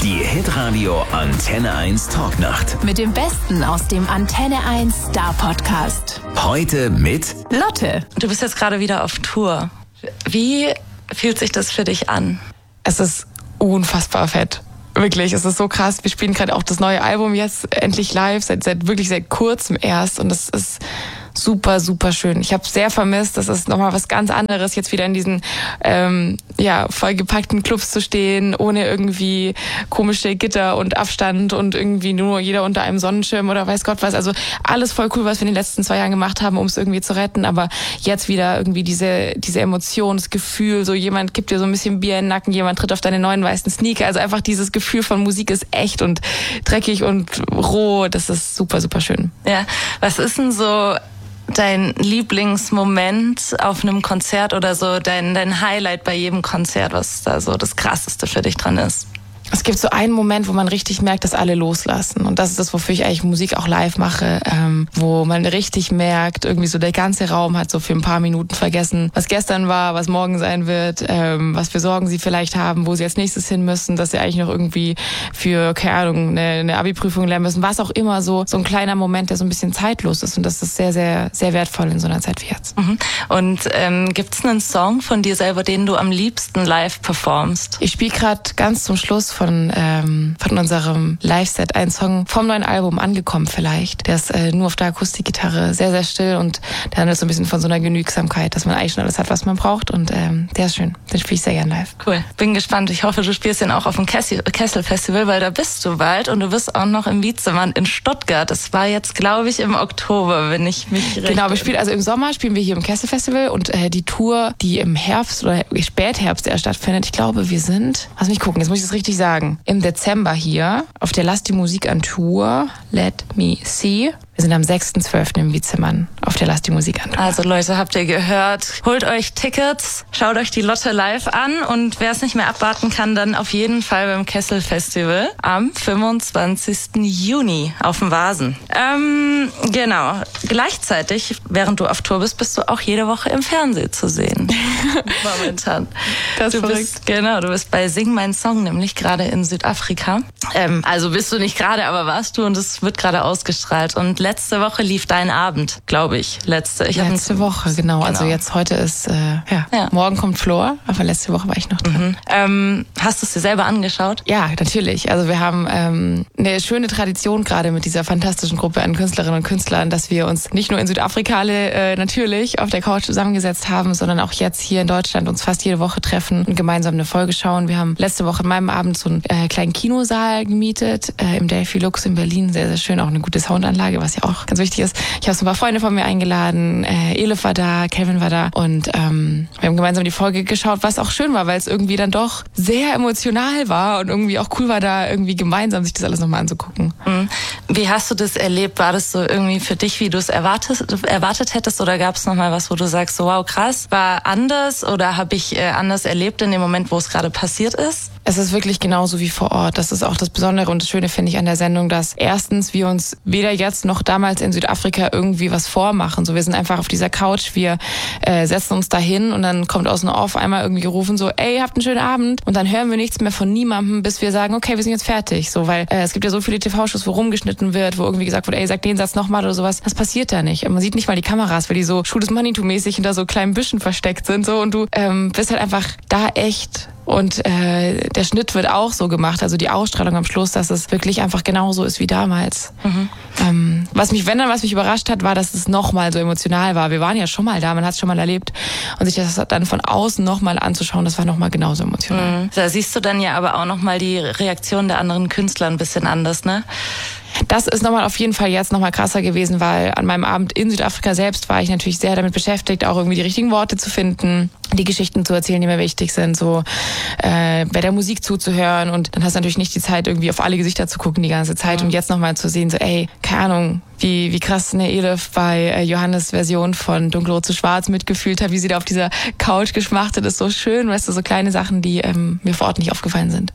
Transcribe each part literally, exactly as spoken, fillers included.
Die Hitradio Antenne eins Talknacht. Mit dem Besten aus dem Antenne eins Star Podcast. Heute mit Lotte. Du bist jetzt gerade wieder auf Tour. Wie fühlt sich das für dich an? Es ist unfassbar fett. Wirklich, es ist so krass. Wir spielen gerade auch das neue Album jetzt endlich live, seit, seit wirklich seit kurzem erst. Und es ist super, super schön. Ich habe sehr vermisst. Das ist nochmal was ganz anderes, jetzt wieder in diesen ähm, ja vollgepackten Clubs zu stehen, ohne irgendwie komische Gitter und Abstand und irgendwie nur jeder unter einem Sonnenschirm oder weiß Gott was. Also alles voll cool, was wir in den letzten zwei Jahren gemacht haben, um es irgendwie zu retten. Aber jetzt wieder irgendwie diese diese Emotion, das Gefühl, so jemand gibt dir so ein bisschen Bier in den Nacken, jemand tritt auf deine neuen weißen Sneaker. Also einfach dieses Gefühl von Musik ist echt und dreckig und roh. Das ist super, super schön. Ja, was ist denn so dein Lieblingsmoment auf einem Konzert oder so, dein, dein Highlight bei jedem Konzert, was da so das Krasseste für dich dran ist? Es gibt so einen Moment, wo man richtig merkt, dass alle loslassen. Und das ist das, wofür ich eigentlich Musik auch live mache, ähm, wo man richtig merkt, irgendwie so der ganze Raum hat so für ein paar Minuten vergessen, was gestern war, was morgen sein wird, ähm, was für Sorgen sie vielleicht haben, wo sie als nächstes hin müssen, dass sie eigentlich noch irgendwie für, keine Ahnung, eine, eine Abi-Prüfung lernen müssen. Was auch immer, so so ein kleiner Moment, der so ein bisschen zeitlos ist. Und das ist sehr, sehr, sehr wertvoll in so einer Zeit wie jetzt. Mhm. Und ähm, gibt es einen Song von dir selber, den du am liebsten live performst? Ich spiele gerade ganz zum Schluss von ähm, von unserem Live-Set einen Song vom neuen Album Angekommen vielleicht. Der ist äh, nur auf der Akustikgitarre, sehr, sehr still und der handelt so ein bisschen von so einer Genügsamkeit, dass man eigentlich schon alles hat, was man braucht und ähm, der ist schön. Den spiele ich sehr gern live. Cool. Bin gespannt. Ich hoffe, du spielst den auch auf dem Kessel-Festival, weil da bist du bald und du bist auch noch im Wiezemann in Stuttgart. Das war jetzt, glaube ich, im Oktober, wenn ich mich recht... Genau, wir spielen also im Sommer spielen wir hier im Kessel-Festival und äh, die Tour, die im Herbst oder Spätherbst erst stattfindet, ich glaube, wir sind, lass mich gucken, jetzt muss ich das richtig sagen, im Dezember hier auf der Lass die Musik an Tour, Let Me See. Wir sind am sechsten zwölften im Wiezemann auf der Lass die Musik an Tour. Also Leute, habt ihr gehört? Holt euch Tickets, schaut euch die Lotte live an und wer es nicht mehr abwarten kann, dann auf jeden Fall beim Kessel Festival am fünfundzwanzigsten Juni auf dem Vasen. Ähm, genau. Gleichzeitig, während du auf Tour bist, bist du auch jede Woche im Fernsehen zu sehen. Momentan. Das ist du verrückt. bist, genau, du bist bei Sing Mein Song, nämlich gerade in Südafrika. Ähm, also bist du nicht gerade, aber warst du und es wird gerade ausgestrahlt. Und letzte Woche lief dein Abend, glaube ich. Letzte, ich letzte Woche, genau. genau. Also jetzt heute ist, äh, ja. ja, morgen kommt Flor, aber letzte Woche war ich noch drin. Mhm. Ähm, hast du es dir selber angeschaut? Ja, natürlich. Also wir haben ähm, eine schöne Tradition gerade mit dieser fantastischen Gruppe an Künstlerinnen und Künstlern, dass wir uns nicht nur in Südafrika alle äh, natürlich auf der Couch zusammengesetzt haben, sondern auch jetzt hier in Deutschland uns fast jede Woche treffen und gemeinsam eine Folge schauen. Wir haben letzte Woche in meinem Abend so einen äh, kleinen Kinosaal gemietet, äh, im Delphi Lux in Berlin. Sehr, sehr schön, auch eine gute Soundanlage, was ja auch ganz wichtig ist. Ich habe so ein paar Freunde von mir eingeladen, äh, Elif war da, Kevin war da und ähm, wir haben gemeinsam die Folge geschaut, was auch schön war, weil es irgendwie dann doch sehr emotional war und irgendwie auch cool war, da irgendwie gemeinsam sich das alles nochmal anzugucken. Mhm. Wie hast du das erlebt? War das so irgendwie für dich, wie du es erwartet, erwartet hättest oder gab es nochmal was, wo du sagst, so wow, krass, war anders oder habe ich äh, anders erlebt in dem Moment, wo es gerade passiert ist? Es ist wirklich genauso wie vor Ort. Das ist auch das Besondere und das Schöne, finde ich, an der Sendung, dass erstens wir uns weder jetzt noch damals in Südafrika irgendwie was vormachen. So, wir sind einfach auf dieser Couch, wir äh, setzen uns da hin und dann kommt aus dem Off einmal irgendwie gerufen so, ey, habt einen schönen Abend. Und dann hören wir nichts mehr von niemandem, bis wir sagen, okay, wir sind jetzt fertig. So, weil äh, es gibt ja so viele T V-Shows, wo rumgeschnitten wird, wo irgendwie gesagt wird, ey, sag den Satz nochmal oder sowas. Das passiert da nicht. Man sieht nicht mal die Kameras, weil die so Schuh des Manitou-mäßig hinter so kleinen Büschen versteckt sind. So, und du ähm, bist halt einfach da echt. Und äh, der Schnitt wird auch so gemacht, also die Ausstrahlung am Schluss, dass es wirklich einfach genauso ist wie damals. Mhm. Ähm, was mich, wenn dann was mich überrascht hat, war, dass es nochmal so emotional war. Wir waren ja schon mal da, man hat es schon mal erlebt. Und sich das dann von außen nochmal anzuschauen, das war nochmal genauso emotional. Mhm. Da siehst du dann ja aber auch nochmal die Reaktion der anderen Künstler ein bisschen anders, ne? Das ist nochmal auf jeden Fall jetzt nochmal krasser gewesen, weil an meinem Abend in Südafrika selbst war ich natürlich sehr damit beschäftigt, auch irgendwie die richtigen Worte zu finden, die Geschichten zu erzählen, die mir wichtig sind, so äh, bei der Musik zuzuhören und dann hast du natürlich nicht die Zeit, irgendwie auf alle Gesichter zu gucken die ganze Zeit mhm. und jetzt nochmal zu sehen, so ey, keine Ahnung, wie wie krass eine Elif bei äh, Johannes Version von Dunkelrot zu Schwarz mitgefühlt hat, wie sie da auf dieser Couch geschmachtet ist, so schön, weißt du, so kleine Sachen, die ähm, mir vor Ort nicht aufgefallen sind.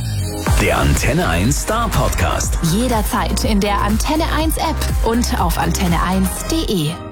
Der Antenne eins Star Podcast. Jederzeit in der Antenne eins App und auf antenne eins punkt de.